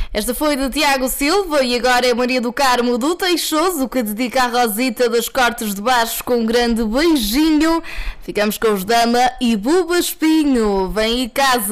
Esta foi de Tiago Silva e agora é Maria do Carmo do Teixoso que dedica a Rosita dos Cortes de Baixo com um grande beijinho. Ficamos com os Dama e Buba Espinho. Vem em casa.